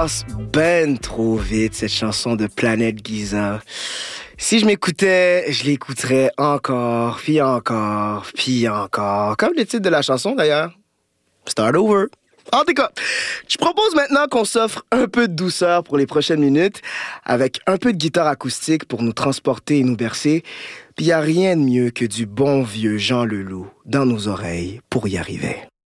passe ben trop vite, cette chanson de Planète Giza. Si je m'écoutais, je l'écouterais encore, puis encore, puis encore. Comme le titre de la chanson, d'ailleurs. Start over. En tout cas, je propose maintenant qu'on s'offre un peu de douceur pour les prochaines minutes, avec un peu de guitare acoustique pour nous transporter et nous bercer. Puis il n'y a rien de mieux que du bon vieux Jean Leloup dans nos oreilles pour y arriver.